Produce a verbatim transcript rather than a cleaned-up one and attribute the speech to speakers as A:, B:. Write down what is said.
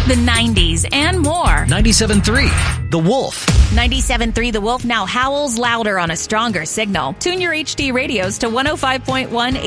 A: the nineties, and more.
B: ninety-seven point three The Wolf.
A: ninety-seven point three The Wolf now howls louder on a stronger signal. Tune your H D radios to one oh five point one